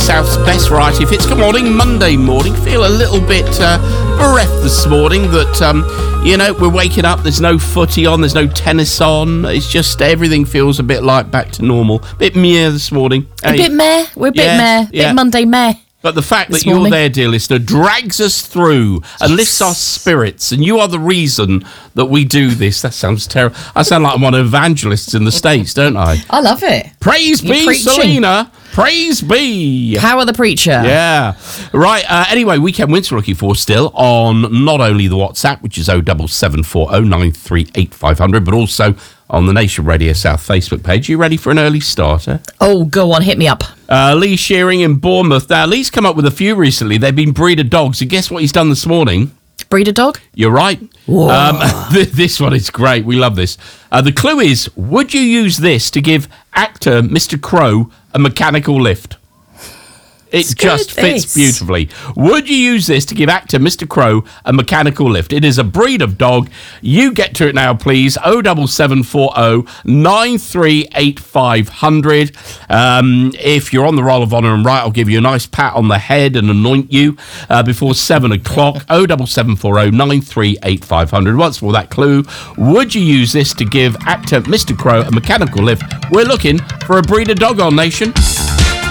South's best variety of hits. Good morning, Monday morning. Feel a little bit bereft this morning that, we're waking up, there's no footy on, there's no tennis on. It's just everything feels a bit like back to normal. A bit meh this morning. A bit meh. We're a bit meh. Bit Monday meh. But the fact that you're there, dear listener, drags us through and lifts our spirits. And you are the reason that we do this. That sounds terrible. I sound like I'm one of evangelists in the States, don't I? I love it. Praise be, preaching. Selena. Praise be. Power the preacher. Yeah. Right. Anyway, Weekend Winter looking for still on not only the WhatsApp, which is 07740 938 500, but also on the Nation Radio South Facebook page. You ready for an early starter? Oh, go on, hit me up. Lee Shearing in Bournemouth. Now, Lee's come up with a few recently. They've been breeder dogs. And guess what he's done this morning? Breeder dog? You're right. This one is great. We love this. The clue is, would you use this to give actor Mr. Crow a mechanical lift? It just fits beautifully. Would you use this to give actor Mr. Crow a mechanical lift? It is a breed of dog. You get to it now, please. 07740 938 500. If you're on the roll of honour and right, I'll give you a nice pat on the head and anoint you before 7 o'clock. 07740 938 500. Once more, that clue. Would you use this to give actor Mr. Crow a mechanical lift? We're looking for a breed of dog on Nation.